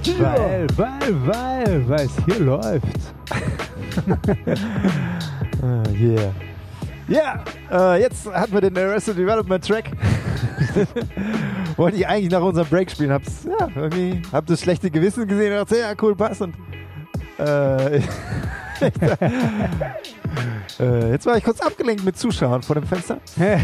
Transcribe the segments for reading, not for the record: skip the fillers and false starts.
Weil es hier läuft. Yeah. Ja, jetzt hatten wir den Arrested Development Track. Wollte ich eigentlich nach unserem Break spielen. Hab das schlechte Gewissen gesehen und dachte, ja, cool, passt. Und jetzt war ich kurz abgelenkt mit Zuschauern vor dem Fenster.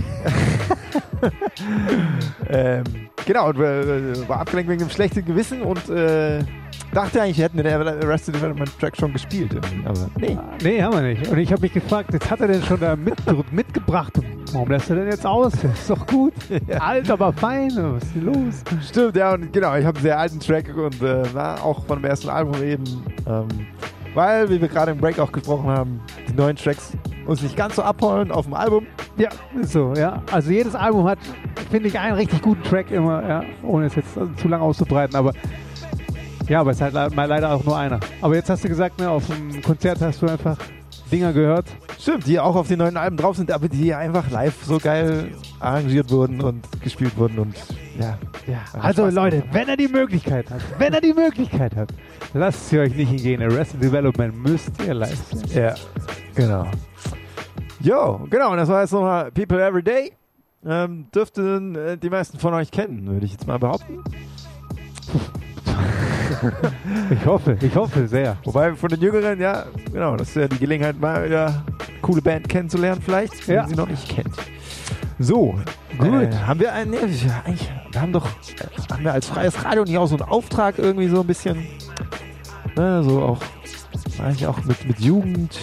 Genau, und war abgelenkt wegen dem schlechten Gewissen und dachte eigentlich, wir hätten den Arrested Development Track schon gespielt. Aber nee. Nee, haben wir nicht. Und ich habe mich gefragt, jetzt hat er den schon da mitgebracht. Warum lässt er denn jetzt aus? Das ist doch gut. Ja. Alt, aber fein. Was ist denn los? Stimmt, ja, und genau, ich habe einen sehr alten Track und auch von dem ersten Album eben. Weil, wie wir gerade im Break auch gesprochen haben, die neuen Tracks uns nicht ganz so abholen auf dem Album. Ja, ist so, ja. Also jedes Album hat, finde ich, einen richtig guten Track immer, ja, ohne es jetzt zu lang auszubreiten, aber ja, aber es ist halt mal leider auch nur einer. Aber jetzt hast du gesagt, ne, auf dem Konzert hast du einfach Dinger gehört. Stimmt, die auch auf den neuen Alben drauf sind, aber die einfach live so geil arrangiert wurden und gespielt wurden und ja. Also Leute, wenn er die Möglichkeit hat, lasst sie euch nicht hingehen. Arrested Development müsst ihr live sehen. Ja, genau. Jo, genau, und das war jetzt nochmal People Every Day. Dürften die meisten von euch kennen, würde ich jetzt mal behaupten. Ich hoffe sehr. Wobei von den Jüngeren, ja, genau, das ist ja die Gelegenheit, mal wieder eine coole Band kennenzulernen vielleicht, wenn sie noch nicht kennt. So, gut. Haben wir einen, haben wir als freies Radio nicht auch so einen Auftrag irgendwie so ein bisschen, ne, so auch, eigentlich auch mit Jugend,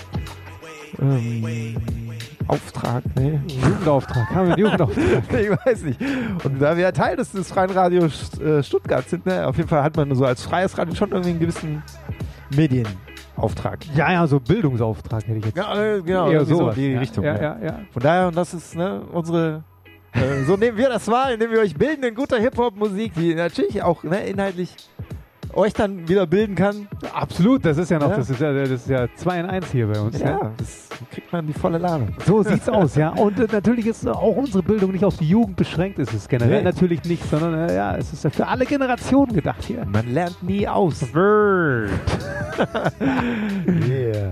Auftrag, ne? Jugendauftrag, haben wir einen Jugendauftrag? Ich weiß nicht. Und da wir ja Teil des freien Radios Stuttgart sind, ne, auf jeden Fall hat man so als freies Radio schon irgendwie einen gewissen Medienauftrag. Ja, so Bildungsauftrag hätte ich jetzt. Ja, genau. Eher sowas. So in die Richtung. Ja. Von daher, und das ist unsere, so nehmen wir das wahr, indem wir euch bilden in guter Hip-Hop-Musik, die natürlich auch inhaltlich euch dann wieder bilden kann. Absolut, das ist ja noch, das ist ja 2 in 1 hier bei uns. Ja, das kriegt man die volle Ladung. So sieht's aus, ja. Und natürlich ist auch unsere Bildung nicht auf die Jugend beschränkt, ist es generell natürlich nicht, sondern es ist ja für alle Generationen gedacht hier. Man lernt nie aus. Word. Yeah.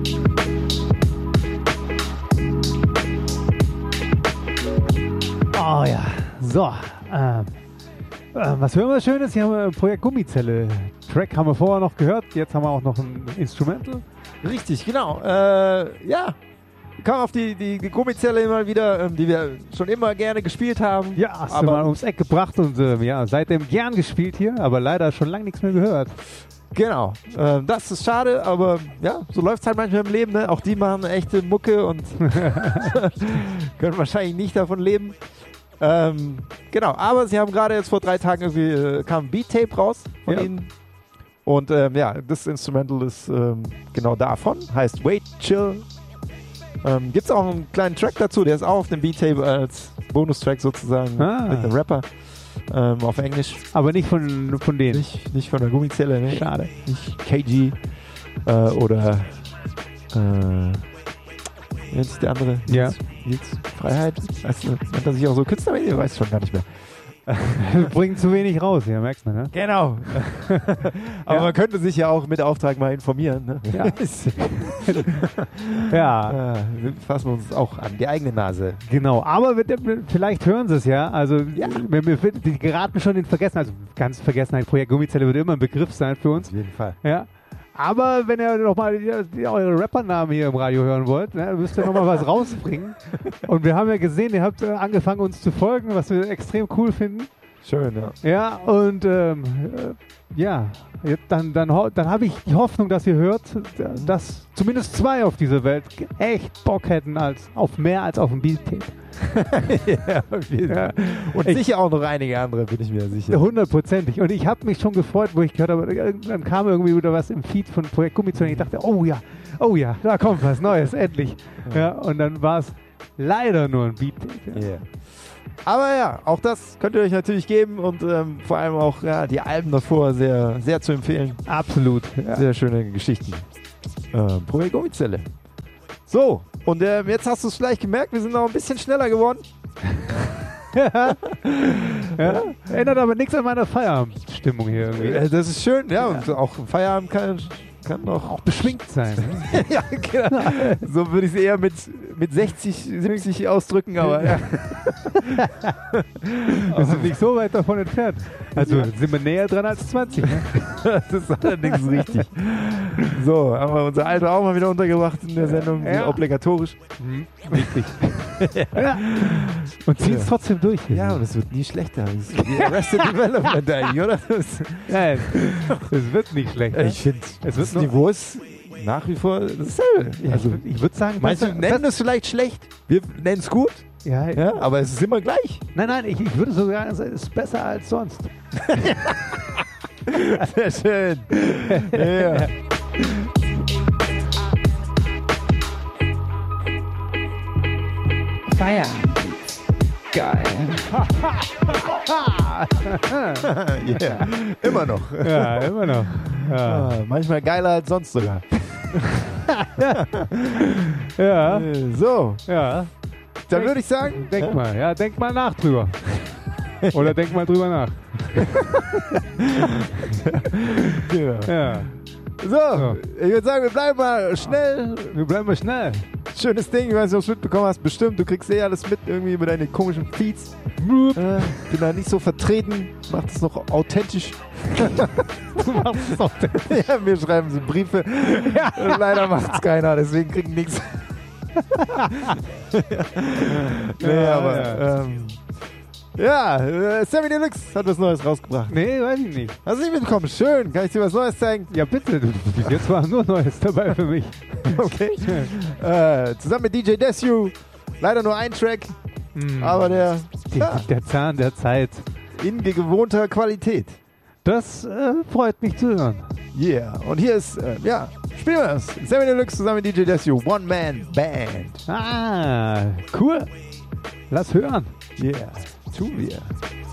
Oh ja, so. Was hören wir Schönes? Hier haben wir Projekt Gummizelle. Track haben wir vorher noch gehört, jetzt haben wir auch noch ein Instrumental. Richtig, genau. Ja, wir kommen auf die Gummizelle immer wieder, die wir schon immer gerne gespielt haben. Ja, hast du mal ums Eck gebracht und seitdem gern gespielt hier, aber leider schon lange nichts mehr gehört. Genau, das ist schade, aber ja, so läuft es halt manchmal im Leben, ne? Auch die machen echte Mucke und können wahrscheinlich nicht davon leben. Genau, aber sie haben gerade jetzt vor 3 Tagen irgendwie kam ein Beat-Tape raus von ihnen. Und das Instrumental ist genau davon, heißt Wait, Chill. Gibt es auch einen kleinen Track dazu, der ist auch auf dem Beat-Tape als Bonustrack sozusagen mit einem Rapper auf Englisch. Aber nicht von denen? Nicht von der Gummizelle, ne? Schade. Nicht KG oder wie nennt sich der andere? Ja. Nils Freiheit? Nennt er sich auch so Künstler? Ich weiß schon gar nicht mehr. Bringt zu wenig raus, ja, merkst du, ne? Genau. Aber man könnte sich ja auch mit Auftrag mal informieren, ne? Ja. Fassen wir uns auch an die eigene Nase. Genau, aber vielleicht hören sie es ja. Also, die geraten schon in Vergessenheit. Also, ganz Vergessenheit. Projekt Gummizelle wird immer ein Begriff sein für uns. Auf jeden Fall. Ja. Aber wenn ihr nochmal eure Rappernamen hier im Radio hören wollt, ne, müsst ihr nochmal was rausbringen. Und wir haben ja gesehen, ihr habt angefangen uns zu folgen, was wir extrem cool finden. Schön, ja. Ja, und dann habe ich die Hoffnung, dass ihr hört, dass zumindest 2 auf dieser Welt echt Bock hätten auf mehr als auf ein Beat-Tape. Ja. Und sicher auch noch einige andere, bin ich mir sicher. 100%. Und ich habe mich schon gefreut, wo ich gehört habe, dann kam irgendwie wieder was im Feed von Projekt Gummizelle und ich dachte, oh ja, da kommt was Neues, endlich. Ja, und dann war es leider nur ein Beat-Tape. Ja. Aber ja, auch das könnt ihr euch natürlich geben und vor allem auch die Alben davor sehr, sehr zu empfehlen. Absolut. Ja. Sehr schöne Geschichten. Projekt Gummizelle. So, und jetzt hast du es vielleicht gemerkt, wir sind noch ein bisschen schneller geworden. Ja. Ändert aber nichts an meiner Feierabendstimmung. Stimmung hier irgendwie. Das ist schön, ja. Und auch Feierabend kann noch Auch beschwingt sein. Ne? ja, genau. So würde ich es eher mit 60, 70 ausdrücken, aber ja. Wir sind nicht so weit davon entfernt. Also sind wir näher dran als 20. Ne? Das ist allerdings richtig. So, haben wir unser Alter auch mal wieder untergebracht in der Sendung, Ja. obligatorisch. Wichtig. Ja. Und ziehen es trotzdem durch. Ja, und es wird nie schlechter. Das ist wie Arrested Development eigentlich, oder? Ja, es wird nicht schlecht. Ich finde, Es wird das Niveau ist nach wie vor dasselbe. also, ich würde sagen, Meinst du, nennen es vielleicht schlecht? Wir nennen es gut, ja, ja, aber es ist immer gleich. Nein, ich würde sogar sagen, es ist besser als sonst. Sehr schön. Ja. Feierabend. Geil. Yeah. Immer noch. Ja, immer noch. Ja. Manchmal geiler als sonst sogar. Ja. So, Ja. dann würde ich sagen, Denk mal nach drüber. Oder denk mal drüber nach. Ja. so, ich würde sagen, wir bleiben mal schnell. Wir bleiben mal schnell. Schönes Ding, ich weiß nicht, ob du es mitbekommen hast. Bestimmt, du kriegst alles mit irgendwie über deine komischen Feeds. Bin da nicht so vertreten. Mach das noch authentisch. Du machst es auch. Ja, wir schreiben so Briefe. Und leider macht es keiner, deswegen kriegen nichts. Nee, aber Sammy Deluxe hat was Neues rausgebracht. Nee, weiß ich nicht. Hast du nicht mitbekommen? Schön, kann ich dir was Neues zeigen? Ja, bitte. Bis jetzt war nur Neues dabei für mich. Okay. Zusammen mit DJ Desu. Leider nur ein Track, aber der Der Zahn der Zeit. in gewohnter Qualität. Das freut mich zu hören. Yeah. Und hier ist, spielen wir das. Sammy Deluxe zusammen mit DJ Desu. One-Man-Band. Ah, cool. Lass hören. Yeah. Tun wir.